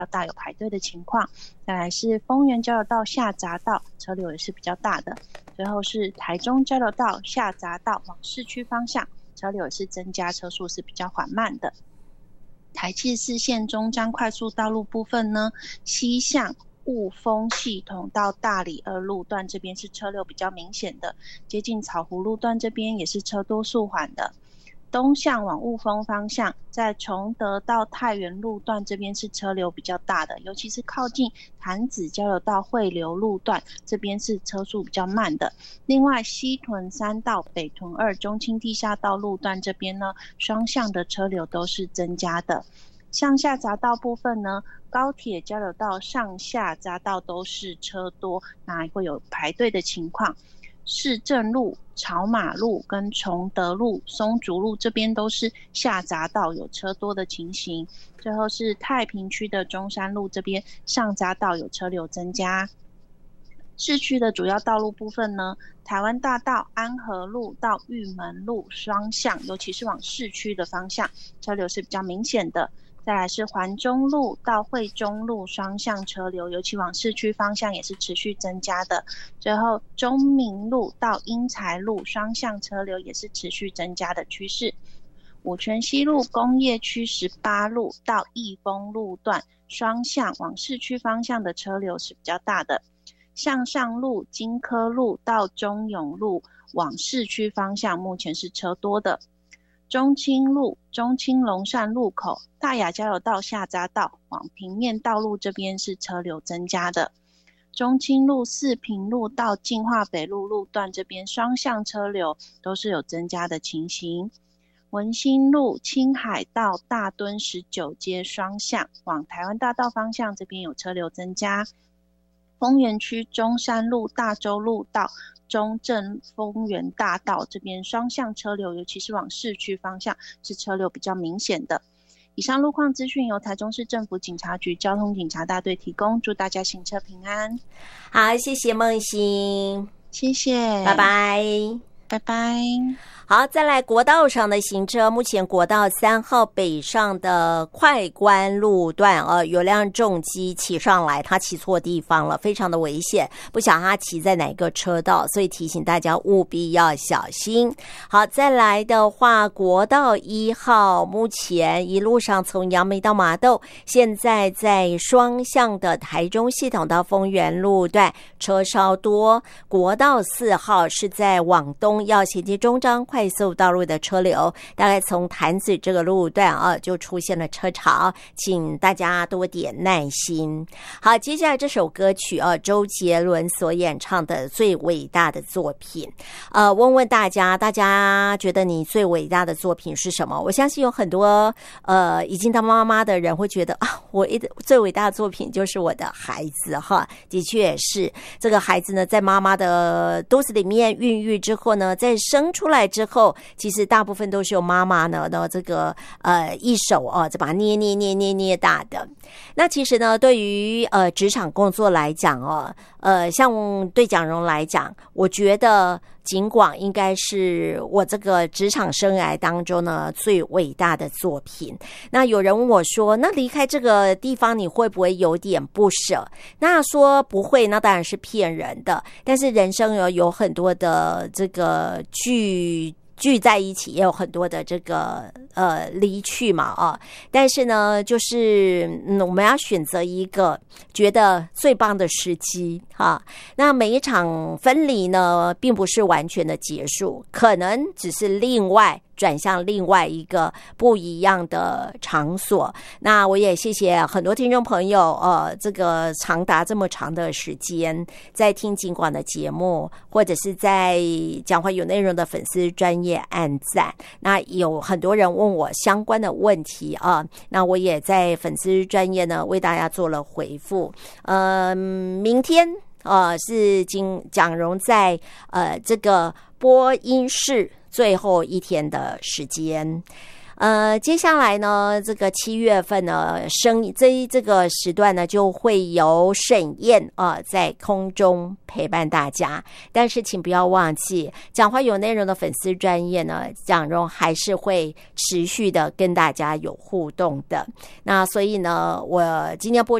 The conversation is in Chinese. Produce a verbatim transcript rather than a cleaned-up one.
大，有排队的情况。再来是丰原交流道下匝道，车流也是比较大的。最后是台中交流道下匝道往市区方向，车流也是增加，车速是比较缓慢的。台七十四线中彰快速道路部分呢，西向雾峰系统到大里二路段这边是车流比较明显的，接近草湖路段这边也是车多速缓的。东向往雾峰方向，在崇德到太原路段这边是车流比较大的，尤其是靠近潭子交流道汇流路段这边是车速比较慢的。另外西屯三到北屯二中清地下道路段这边呢，双向的车流都是增加的。上下匝道部分呢，高铁交流道上下匝道都是车多，那会有排队的情况。市政路、草马路跟崇德路、松竹路这边都是下匝道有车多的情形。最后是太平区的中山路这边上匝道有车流增加。市区的主要道路部分呢，台湾大道安和路到玉门路双向，尤其是往市区的方向，车流是比较明显的。再来是环中路到惠中路双向车流，尤其往市区方向也是持续增加的。最后中明路到英才路双向车流也是持续增加的趋势。五权西路工业区十八路到义丰路段双向往市区方向的车流是比较大的。向上路金科路到中永路往市区方向目前是车多的。中清路、中清龙善路口、大雅交流道下匝道往平面道路这边是车流增加的。中清路、四平路到进化北路路段这边双向车流都是有增加的情形。文心路、青海道大墩十九街双向往台湾大道方向这边有车流增加。丰原区中山路、大洲路到中正丰原大道这边双向车流，尤其是往市区方向是车流比较明显的。以上路况资讯由台中市政府警察局交通警察大队提供，祝大家行车平安。 好，谢谢梦欣， 谢谢， 拜拜， 拜拜。 好，再来国道上的行车，目前国道三号北上的快关路段呃，有辆重机骑上来，他骑错地方了，非常的危险，不晓得他骑在哪个车道，所以提醒大家务必要小心。好，再来的话，国道一号目前一路上从杨梅到麻豆，现在在双向的台中系统到丰原路段车稍多。国道四号是在往东要衔接中彰快速道路的车流，大概从潭子这个路段啊就出现了车潮，请大家多点耐心。好，接下来这首歌曲啊，周杰伦所演唱的最伟大的作品。呃，问问大家，大家觉得你最伟大的作品是什么？我相信有很多呃已经当妈妈的人会觉得啊，我一最伟大的作品就是我的孩子哈。的确也是，这个孩子呢，在妈妈的肚子里面孕育之后呢，在生出来之后。后，其实大部分都是由妈妈呢的这个呃一手哦，就把它捏捏捏捏捏大的。那其实呢，对于呃职场工作来讲哦，呃，像对蒋蓉来讲，我觉得警广应该是我这个职场生涯当中呢最伟大的作品。那有人问我说，那离开这个地方你会不会有点不舍？那说不会，那当然是骗人的。但是人生有有很多的这个聚聚在一起，也有很多的这个呃离去嘛啊，但是呢，就是嗯，我们要选择一个觉得最棒的时机哈。那每一场分离呢，并不是完全的结束，可能只是另外转向另外一个不一样的场所。那我也谢谢很多听众朋友，呃，这个长达这么长的时间在听警广的节目，或者是在讲话有内容的粉丝专业按赞。那有很多人问我相关的问题啊，那我也在粉丝专业呢为大家做了回复。呃，明天呃是经蒋蓉在呃这个播音室最后一天的时间。 呃，接下来呢，这个七月份呢，生这这个时段呢，就会有沈燕啊、呃、在空中陪伴大家。但是请不要忘记，讲话有内容的粉丝专页呢，蒋蓉还是会持续的跟大家有互动的。那所以呢，我今天播